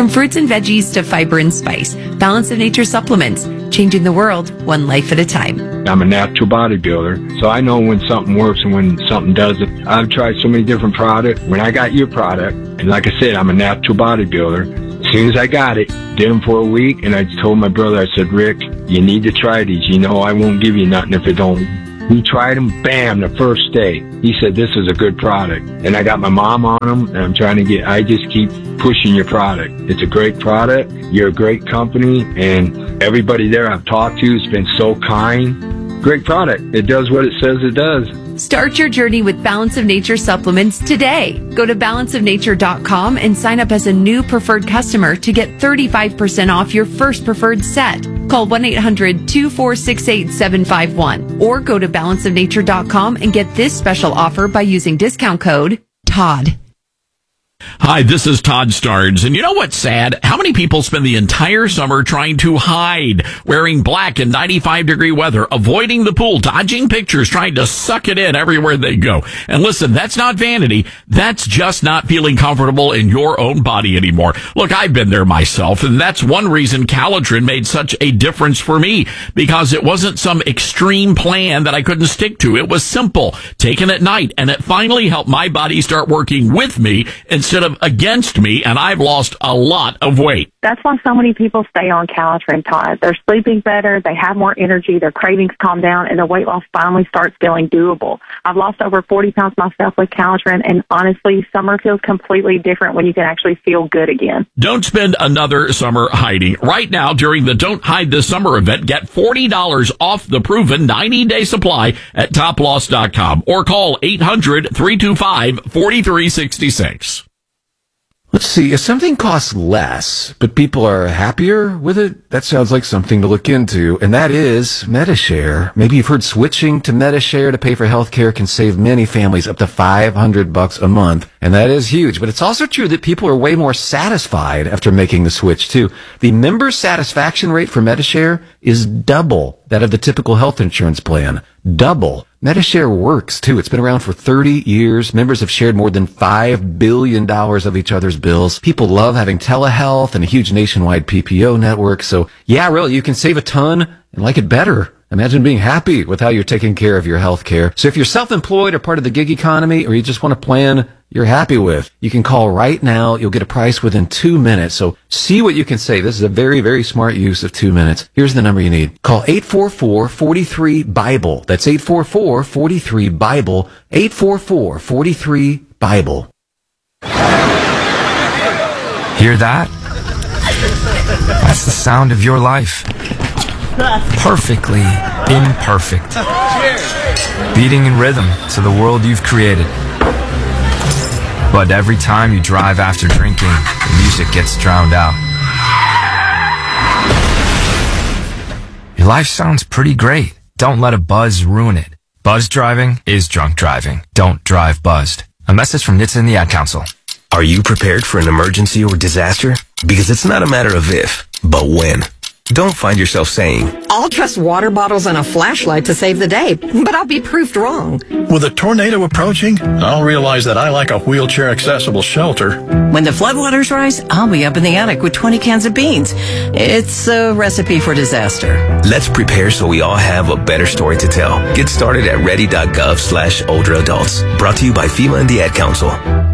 From fruits and veggies to fiber and spice, Balance of Nature supplements, changing the world one life at a time. I'm a natural bodybuilder, so I know when something works and when something doesn't. I've tried so many different products. When I got your product, and like I said, I'm a natural bodybuilder. As soon as I got it, did them for a week, and I told my brother, I said, Rick, you need to try these. You know I won't give you nothing if it don't. He tried them, bam, the first day. He said, this is a good product. And I got my mom on them, and I just keep pushing your product. It's a great product. You're a great company, and everybody there I've talked to has been so kind. Great product. It does what it says it does. Start your journey with Balance of Nature supplements today. Go to balanceofnature.com and sign up as a new preferred customer to get 35% off your first preferred set. Call 1-800-246-8751 or go to balanceofnature.com and get this special offer by using discount code TODD. Hi, this is Todd Starnes, and you know what's sad? How many people spend the entire summer trying to hide, wearing black in 95-degree weather, avoiding the pool, dodging pictures, trying to suck it in everywhere they go? And listen, that's not vanity. That's just not feeling comfortable in your own body anymore. Look, I've been there myself, and that's one reason Calitrin made such a difference for me, because it wasn't some extreme plan that I couldn't stick to. It was simple, taken at night, and it finally helped my body start working with me instead of against me, and I've lost a lot of weight. That's why so many people stay on Calitrin, Todd. They're sleeping better, they have more energy, their cravings calm down, and their weight loss finally starts feeling doable. I've lost over 40 pounds myself with Calitrin, and honestly, summer feels completely different when you can actually feel good again. Don't spend another summer hiding. Right now, during the Don't Hide This Summer event, get $40 off the proven 90-day supply at toploss.com or call 800-325-4366. Let's see, if something costs less, but people are happier with it, that sounds like something to look into, and that is Medi-Share. Maybe you've heard switching to Medi-Share to pay for healthcare can save many families up to $500 a month, and that is huge. But it's also true that people are way more satisfied after making the switch, too. The member satisfaction rate for Medi-Share is double that of the typical health insurance plan. Double. Medi-Share works, too. It's been around for 30 years. Members have shared more than $5 billion of each other's bills. People love having telehealth and a huge nationwide PPO network. So, yeah, really, you can save a ton and like it better. Imagine being happy with how you're taking care of your health care. So if you're self-employed or part of the gig economy, or you just want a plan you're happy with, you can call right now. You'll get a price within 2 minutes. So see what you can save. This is a very, very smart use of 2 minutes. Here's the number you need. Call 844-43-BIBLE. That's 844-43-BIBLE. 844-43-BIBLE. Hear that? That's the sound of your life. Perfectly imperfect. Beating in rhythm to the world you've created. But every time you drive after drinking, the music gets drowned out. Your life sounds pretty great. Don't let a buzz ruin it. Buzz driving is drunk driving. Don't drive buzzed. A message from NHTSA and the Ad Council. Are you prepared for an emergency or disaster? Because it's not a matter of if, but when. Don't find yourself saying, I'll trust water bottles and a flashlight to save the day, but I'll be proved wrong. With a tornado approaching, I'll realize that I lack a wheelchair-accessible shelter. When the floodwaters rise, I'll be up in the attic with 20 cans of beans. It's a recipe for disaster. Let's prepare so we all have a better story to tell. Get started at ready.gov/older adults. Brought to you by FEMA and the Ad Council.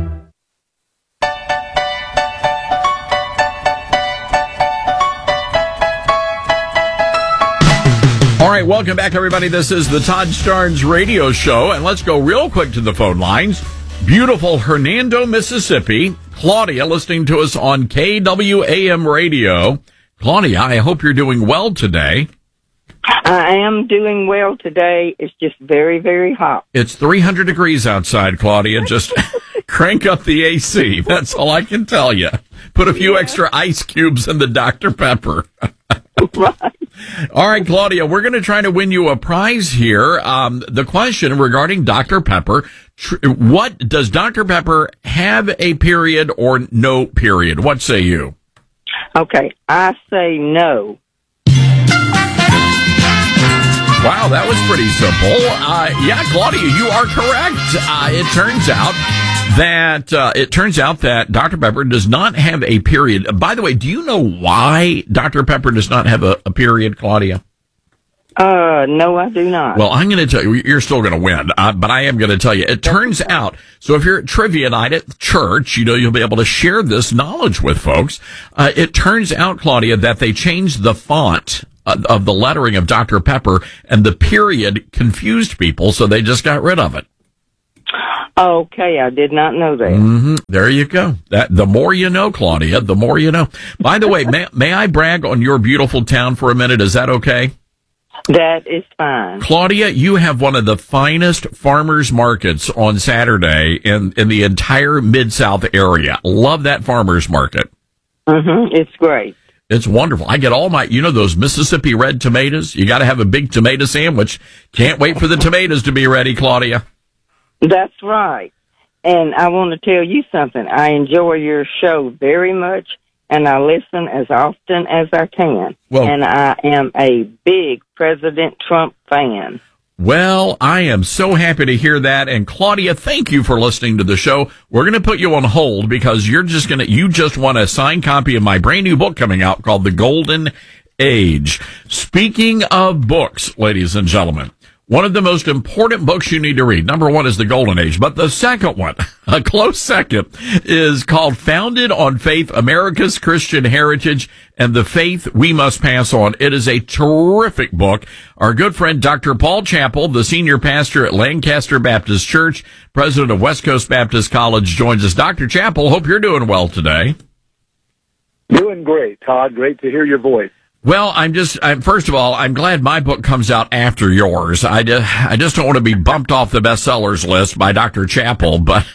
All right, welcome back, everybody. This is the Todd Starnes Radio Show, and let's go real quick to the phone lines. Beautiful Hernando, Mississippi. Claudia, listening to us on KWAM Radio. Claudia, I hope you're doing well today. I am doing well today. It's just very, very hot. It's 300 degrees outside, Claudia. Just crank up the AC. That's all I can tell you. Put a few extra ice cubes in the Dr. Pepper. Right. All right, Claudia, we're going to try to win you a prize here. The question regarding Dr. Pepper, what does Dr. Pepper have a period or no period? What say you? Okay, I say no. Wow, that was pretty simple. Yeah, Claudia, you are correct. It turns out that it turns out that Dr. Pepper does not have a period. By the way, do you know why Dr. Pepper does not have a period, Claudia? No, I do not. Well, I'm going to tell you, you're still going to win, but I am going to tell you. It turns out, so if you're at trivia night at church, you'll be able to share this knowledge with folks. It turns out, Claudia, that they changed the font of the lettering of Dr. Pepper, and the period confused people, so they just got rid of it. Okay, I did not know that. Mm-hmm. There you go. The more you know, Claudia, the more you know. By the way, may I brag on your beautiful town for a minute? Is that okay? That is fine. Claudia, you have one of the finest farmers markets on Saturday in the entire Mid-South area. Love that farmers market. Mm-hmm. It's great. It's wonderful. I get all my, those Mississippi red tomatoes. You got to have a big tomato sandwich. Can't wait for the tomatoes to be ready, Claudia. That's right. And I want to tell you something. I enjoy your show very much, and I listen as often as I can. Well, and I am a big President Trump fan. Well, I am so happy to hear that. And Claudia, thank you for listening to the show. We're going to put you on hold because you just want a signed copy of my brand new book coming out called The Golden Age. Speaking of books, ladies and gentlemen, one of the most important books you need to read, number one, is The Golden Age. But the second one, a close second, is called Founded on Faith, America's Christian Heritage and the Faith We Must Pass On. It is a terrific book. Our good friend, Dr. Paul Chappell, the senior pastor at Lancaster Baptist Church, president of West Coast Baptist College, joins us. Dr. Chappell, hope you're doing well today. Doing great, Todd. Great to hear your voice. Well, first of all, I'm glad my book comes out after yours. I just don't want to be bumped off the bestsellers list by Dr. Chappell, but.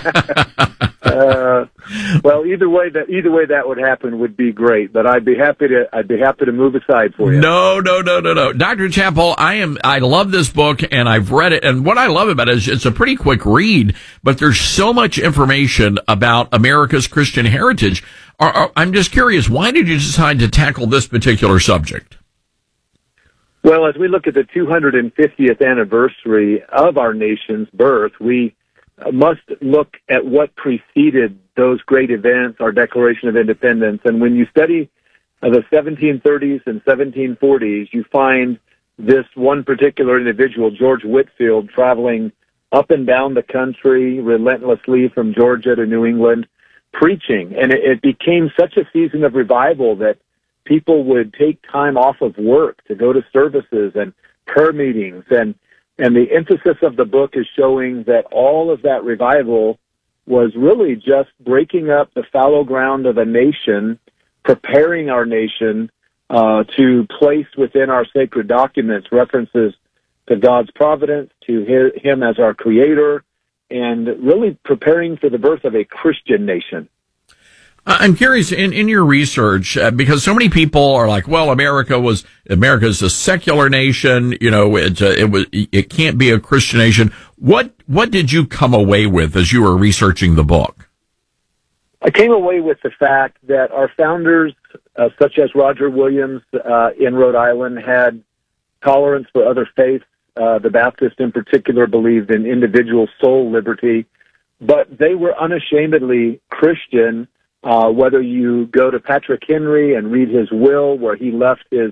Well, either way that would happen would be great, but I'd be happy to move aside for you. No. Dr. Chappell, I love this book and I've read it, and what I love about it is it's a pretty quick read, but there's so much information about America's Christian heritage. I'm just curious, why did you decide to tackle this particular subject? Well, as we look at the 250th anniversary of our nation's birth, we must look at what preceded those great events, our Declaration of Independence. And when you study the 1730s and 1740s, you find this one particular individual, George Whitefield, traveling up and down the country relentlessly from Georgia to New England, preaching. And it became such a season of revival that people would take time off of work to go to services and prayer meetings. And the emphasis of the book is showing that all of that revival was really just breaking up the fallow ground of a nation, preparing our nation to place within our sacred documents references to God's providence, to Him as our Creator, and really preparing for the birth of a Christian nation. I'm curious, in your research, because so many people are like, well, America's a secular nation, it can't be a Christian nation. What did you come away with as you were researching the book? I came away with the fact that our founders, such as Roger Williams in Rhode Island, had tolerance for other faiths. The Baptists in particular believed in individual soul liberty, but they were unashamedly Christian. Whether you go to Patrick Henry and read his will, where he left his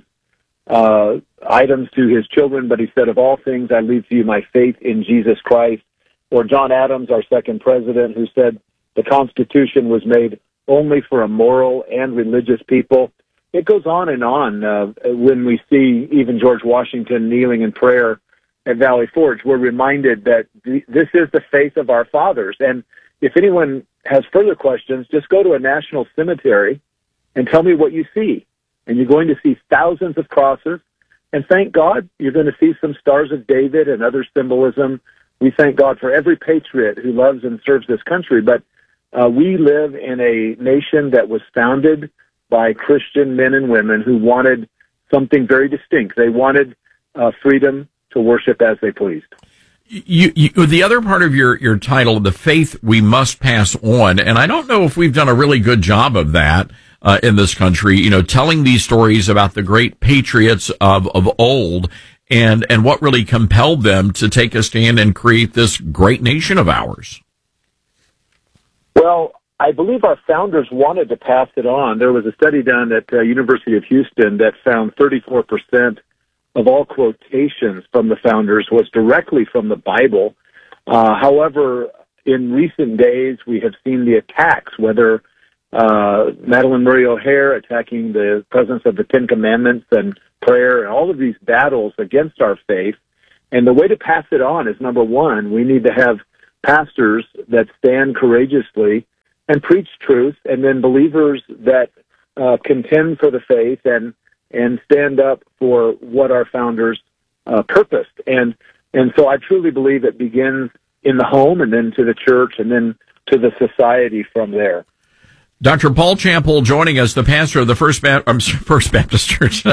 items to his children, but he said, of all things, I leave to you my faith in Jesus Christ. Or John Adams, our second president, who said the Constitution was made only for a moral and religious people. It goes on and on. When we see even George Washington kneeling in prayer at Valley Forge, we're reminded that this is the faith of our fathers. And if anyone has further questions, just go to a national cemetery and tell me what you see. And you're going to see thousands of crosses. And thank God, you're going to see some stars of David and other symbolism. We thank God for every patriot who loves and serves this country. But we live in a nation that was founded by Christian men and women who wanted something very distinct. They wanted freedom to worship as they pleased. The other part of your title, The Faith We Must Pass On, and I don't know if we've done a really good job of that in this country, telling these stories about the great patriots of old and what really compelled them to take a stand and create this great nation of ours. Well, I believe our founders wanted to pass it on. There was a study done at University of Houston that found 34% of all quotations from the founders was directly from the Bible. However, in recent days, we have seen the attacks, whether Madalyn Murray O'Hair attacking the presence of the Ten Commandments and prayer, and all of these battles against our faith. And the way to pass it on is, number one, we need to have pastors that stand courageously and preach truth, and then believers that contend for the faith and stand up for what our founders purposed. And so I truly believe it begins in the home, and then to the church, and then to the society from there. Dr. Paul Champel joining us, the pastor of the First Baptist Church.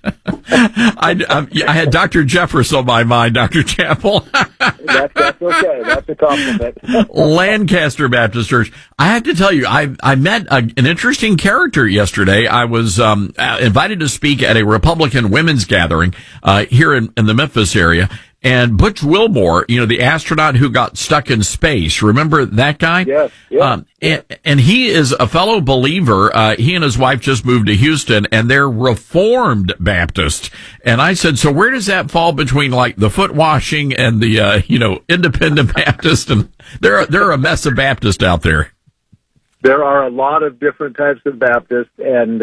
I had Dr. Jeffress on my mind, Dr. Champel. That's okay. That's a compliment. Lancaster Baptist Church. I have to tell you, I met an interesting character yesterday. I was invited to speak at a Republican women's gathering here in the Memphis area. And Butch Wilmore, the astronaut who got stuck in space, remember that guy? Yes. And he is a fellow believer. He and his wife just moved to Houston, and they're Reformed Baptist. And I said, so where does that fall between like the foot washing and the Independent Baptist? And they're a mess of Baptists out there. There are a lot of different types of Baptists, and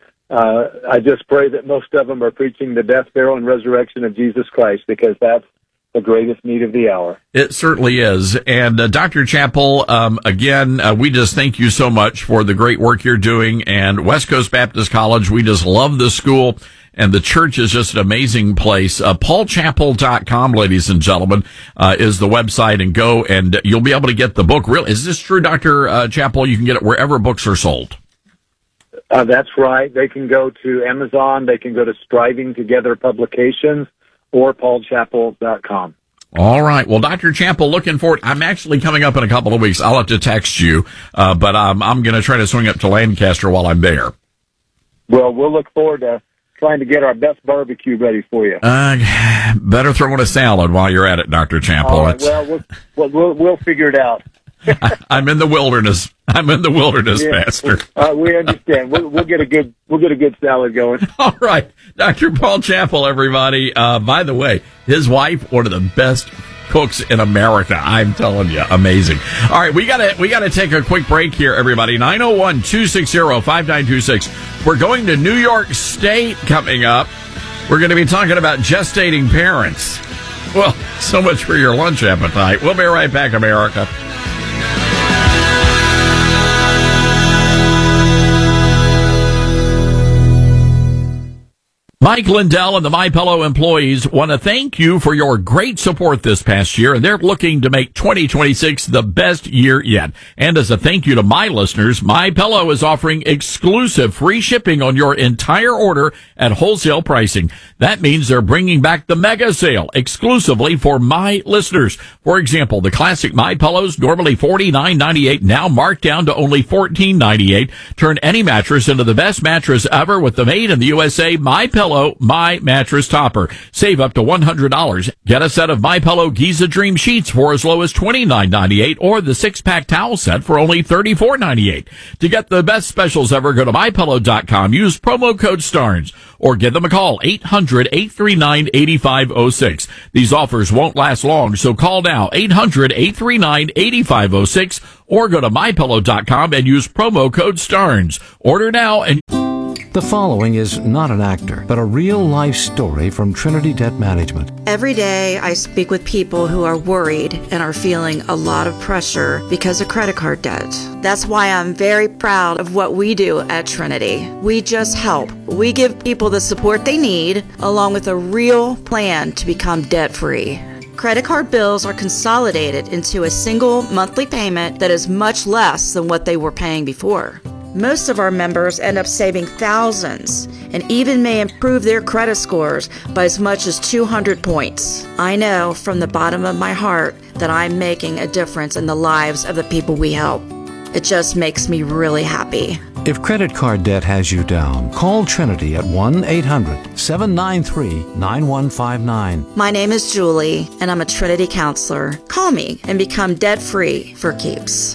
I just pray that most of them are preaching the death, burial, and resurrection of Jesus Christ, because that's the greatest need of the hour. It certainly is. And Dr. Champel, again, we just thank you so much for the great work you're doing. And West Coast Baptist College, we just love the school, and the church is just an amazing place. PaulChampel.com, ladies and gentlemen, is the website, and go and you'll be able to get the book. Really, is this true, Dr. Champel? You can get it wherever books are sold. That's right. They can go to Amazon. They can go to Striving Together Publications or paulchampel.com. All right. Well, Dr. Champel, looking forward. I'm actually coming up in a couple of weeks. I'll have to text you, but I'm going to try to swing up to Lancaster while I'm there. Well, we'll look forward to trying to get our best barbecue ready for you. Better throw in a salad while you're at it, Dr. Champel. All right, we'll figure it out. I'm in the wilderness. Pastor. We understand. We'll get a good salad going. All right, Dr. Paul Champel, everybody. By the way, his wife, one of the best cooks in America. I'm telling you, amazing. All right, we gotta take a quick break here, everybody. 901-260-5926. We're going to New York State coming up. We're going to be talking about gestating parents. Well, so much for your lunch appetite. We'll be right back, America. Mike Lindell and the MyPillow employees want to thank you for your great support this past year, and they're looking to make 2026 the best year yet. And as a thank you to my listeners, MyPillow is offering exclusive free shipping on your entire order at wholesale pricing. That means they're bringing back the mega sale exclusively for my listeners. For example, the classic MyPillows, normally $49.98, now marked down to only $14.98. Turn any mattress into the best mattress ever with the made in the USA MyPillow My Mattress Topper. Save up to $100. Get a set of MyPillow Giza Dream Sheets for as low as $29.98, or the 6-pack towel set for only $34.98. To get the best specials ever, go to MyPillow.com. Use promo code STARNS, or give them a call, 800-839-8506. These offers won't last long, so call now, 800-839-8506, or go to MyPillow.com and use promo code STARNS. Order now and... The following is not an actor, but a real-life story from Trinity Debt Management. Every day I speak with people who are worried and are feeling a lot of pressure because of credit card debt. That's why I'm very proud of what we do at Trinity. We just help. We give people the support they need, along with a real plan to become debt-free. Credit card bills are consolidated into a single monthly payment that is much less than what they were paying before. Most of our members end up saving thousands and even may improve their credit scores by as much as 200 points. I know from the bottom of my heart that I'm making a difference in the lives of the people we help. It just makes me really happy. If credit card debt has you down, call Trinity at 1-800-793-9159. My name is Julie, and I'm a Trinity counselor. Call me and become debt-free for keeps.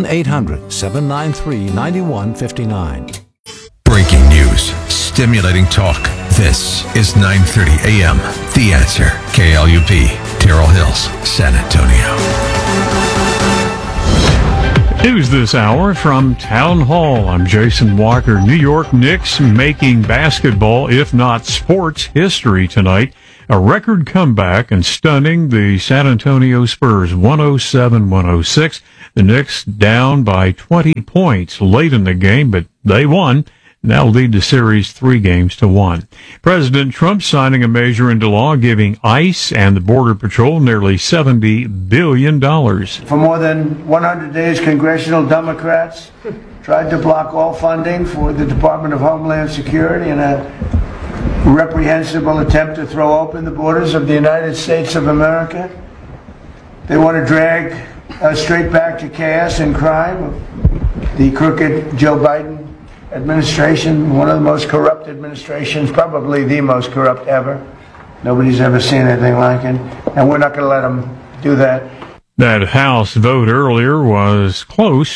1-800-793-9159. Breaking news, stimulating talk. This is 9:30 a.m. The Answer. KLUP, Terrell Hills, San Antonio. News this hour from Town Hall. I'm Jason Walker. New York Knicks making basketball, if not sports, history tonight. A record comeback and stunning the San Antonio Spurs, 107-106. The Knicks down by 20 points late in the game, but they won. Now lead the series 3-1. President Trump signing a measure into law giving ICE and the Border Patrol nearly $70 billion. For more than 100 days, congressional Democrats tried to block all funding for the Department of Homeland Security in a reprehensible attempt to throw open the borders of the United States of America. They want to drag us straight back to chaos and crime. The crooked Joe Biden administration, one of the most corrupt administrations, probably the most corrupt ever. Nobody's ever seen anything like it, and we're not going to let them do that. That House vote earlier was close,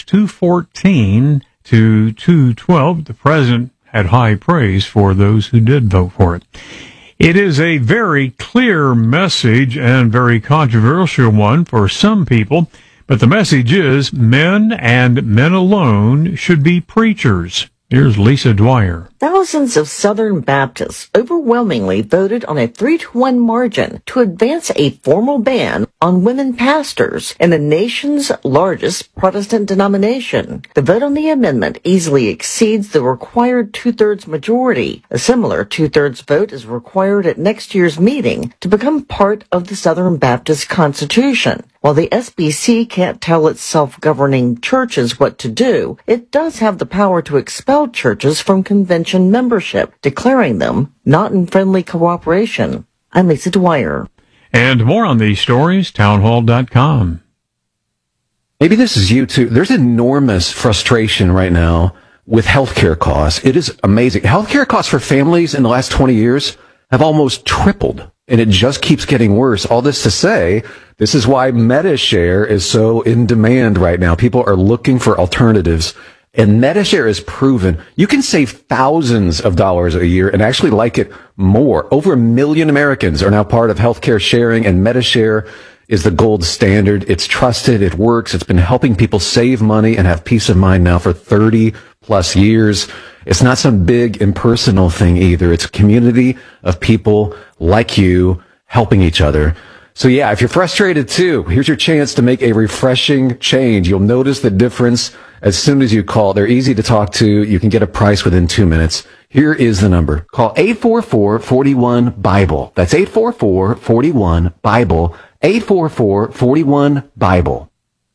214 to 212. The president had high praise for those who did vote for it. It is a very clear message and very controversial one for some people, but the message is men and men alone should be preachers. Here's Lisa Dwyer. Thousands of Southern Baptists overwhelmingly voted on a 3-1 margin to advance a formal ban on women pastors in the nation's largest Protestant denomination. The vote on the amendment easily exceeds the required 2/3 majority. A similar 2/3 vote is required at next year's meeting to become part of the Southern Baptist Constitution. While the SBC can't tell its self-governing churches what to do, it does have the power to expel churches from convention membership, declaring them not in friendly cooperation. I'm Lisa Dwyer. And more on these stories, townhall.com. Maybe this is you too. There's enormous frustration right now with healthcare costs. It is amazing. Healthcare costs for families in the last 20 years have almost tripled, and it just keeps getting worse. All this to say, this is why MediShare is so in demand right now. People are looking for alternatives, and MediShare is proven you can save thousands of dollars a year and actually like it more. Over 1 million Americans are now part of healthcare sharing, and MediShare is the gold standard. It's trusted. It works. It's been helping people save money and have peace of mind now for 30 plus years. It's not some big impersonal thing either. It's a community of people like you helping each other. So yeah, if you're frustrated too, here's your chance to make a refreshing change. You'll notice the difference as soon as you call. They're easy to talk to. You can get a price within 2 minutes. Here is the number. Call 844-41-BIBLE. That's 844-41-BIBLE. 844-41-BIBLE.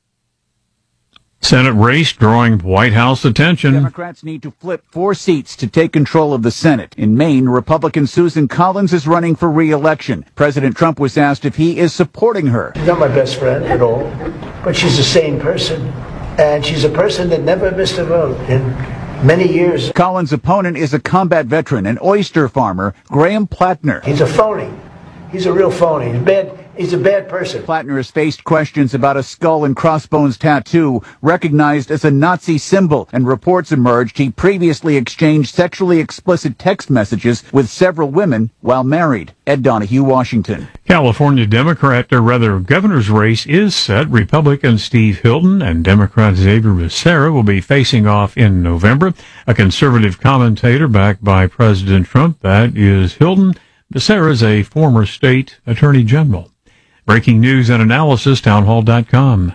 Senate race drawing White House attention. Democrats need to flip 4 seats to take control of the Senate. In Maine, Republican Susan Collins is running for re-election. President Trump was asked if he is supporting her. She's not my best friend at all, but she's a sane person, and she's a person that never missed a vote in many years. Collins' opponent is a combat veteran and oyster farmer, Graham Plattner. He's a phony. He's a real phony. He's a bad person. Plattner has faced questions about a skull and crossbones tattoo recognized as a Nazi symbol, and reports emerged he previously exchanged sexually explicit text messages with several women while married. Ed Donahue, Washington. California governor's race is set. Republican Steve Hilton and Democrat Xavier Becerra will be facing off in November. A conservative commentator backed by President Trump, that is Hilton. Becerra is a former state attorney general. Breaking news and analysis, townhall.com.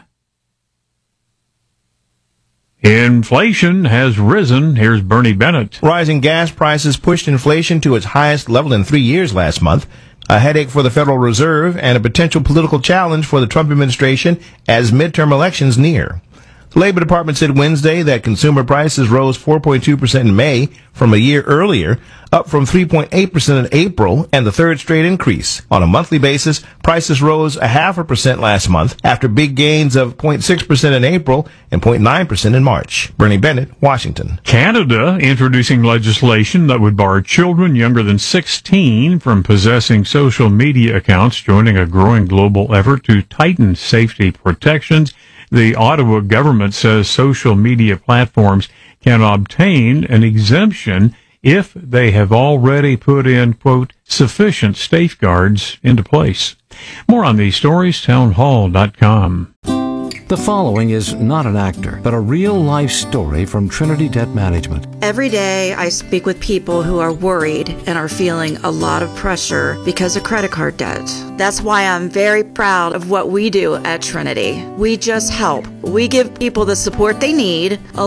Inflation has risen. Here's Bernie Bennett. Rising gas prices pushed inflation to its highest level in 3 years last month. A headache for the Federal Reserve and a potential political challenge for the Trump administration as midterm elections near. Labor Department said Wednesday that consumer prices rose 4.2% in May from a year earlier, up from 3.8% in April, and the third straight increase. On a monthly basis, prices rose 0.5% last month after big gains of 0.6% in April and 0.9% in March. Bernie Bennett, Washington. Canada introducing legislation that would bar children younger than 16 from possessing social media accounts, joining a growing global effort to tighten safety protections. The Ottawa government says social media platforms can obtain an exemption if they have already put in, quote, sufficient safeguards into place. More on these stories, townhall.com. The following is not an actor, but a real-life story from Trinity Debt Management. Every day I speak with people who are worried and are feeling a lot of pressure because of credit card debt. That's why I'm very proud of what we do at Trinity. We just help. We give people the support they need,